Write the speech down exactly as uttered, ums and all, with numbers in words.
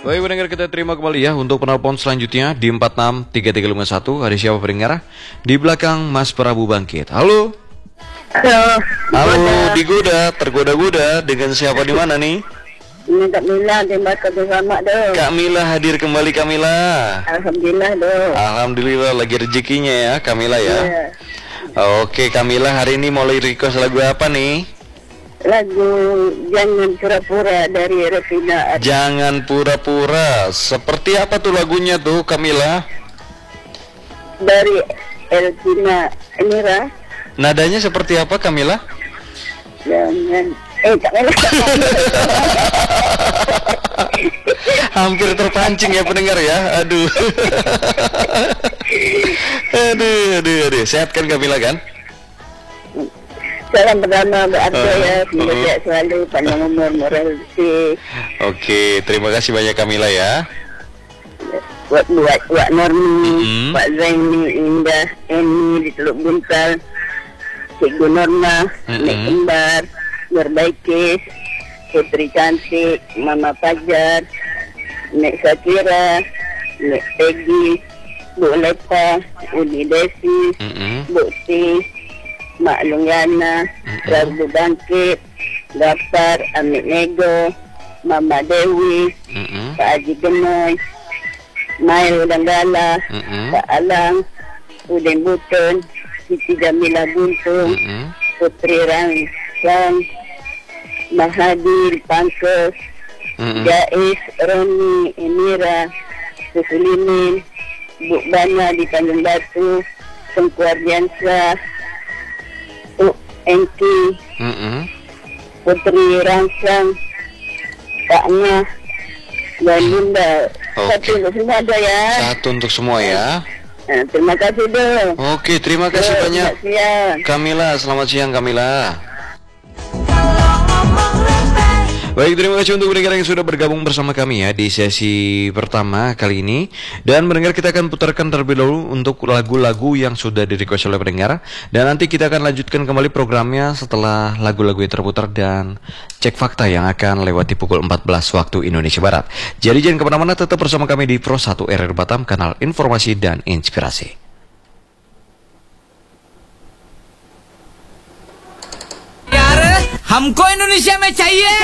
Baik pendengar, kita terima kembali ya untuk penelpon selanjutnya di empat enam tiga tiga lima satu. Ada siapa pendengar? Di belakang Mas Prabu Bangkit. Halo. Halo. Halo, digoda, tergoda-goda dengan siapa di mana nih? Ini Kak Mila, terima kasih sama doh. Kak Mila hadir kembali, Kak Mila. Alhamdulillah doh. Alhamdulillah lagi rezekinya ya, Kak Mila ya. Ya. Oke, Kak Mila hari ini mulai request lagu apa nih? Lagu Jangan Pura-Pura dari Revina. Jangan Pura-Pura. Seperti apa tuh lagunya tuh, Kak Mila? Dari Elvina Emira. Nadanya seperti apa, Kak Mila? Jangan Eh Kak Mila. Hampir terpancing ya pendengar ya. Aduh. aduh, aduh, aduh. Sehat kan Kak Mila kan? Salam pertama Mbak Ardo Uh, ya. Semoga uh. sehat selalu, panjang umur, moral rezeki. Oke, terima kasih banyak Kak Mila ya. Buat buat buat Normi, Mm-hmm. Pak Zaini, Indah, Eni di Teluk Buntal, Cikgu Norma, Mm-hmm. Nek Kembar, Berbaikis, Putri Cantik, Mama Fajar, Nek Sakira, Nek Peggy, Bu Lepa, Udi Desi, Mm-hmm. Bu Ti, Mak Lungyana, Mm-hmm. Prabu Bangkit, Gapar, Amit Nego, Mama Dewi, Mm-hmm. Pak Haji Genoy, Mail Danggala, Mm-hmm. Pak Alang, Udin Butun, Siti Jamila Buntung, Mm-hmm. Putri Rangsang, Mahadir Pangkes, Mm-hmm. Jais, Roni, Emira, Susulimin, Bu Bana di Tanjung Batu, Tengku Ardiansyah, U Engki, Mm-hmm. Putri Rangsang, Pak Nya, dan Bunda. Oke. Satu untuk semua ada ya. Satu untuk semua ya. Nah, terima kasih dong. Oke, terima kasih Selamat banyak siang. Kamila. Selamat siang Kamila. Baik, terima kasih untuk pendengar yang sudah bergabung bersama kami ya di sesi pertama kali ini. Dan pendengar, kita akan putarkan terlebih dahulu untuk lagu-lagu yang sudah di-request oleh pendengar. Dan nanti kita akan lanjutkan kembali programnya setelah lagu-lagu yang terputar dan cek fakta yang akan lewati pukul empat belas waktu Indonesia Barat. Jadi jangan kemana-mana, tetap bersama kami di Pro satu R R Batam, kanal informasi dan inspirasi. हमको इंडोनेशिया में चाहिए।